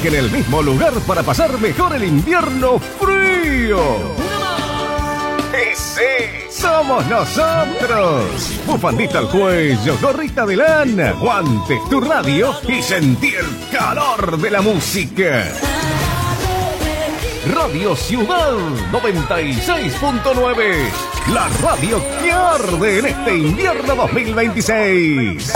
Eligen el mismo lugar para pasar mejor el invierno frío. ¡Y sí! ¡Somos nosotros! Bufandita al cuello, gorrita de lana, guantes, tu radio y sentí el calor de la música. Radio Ciudad 96.9, la radio que arde en este invierno 2026.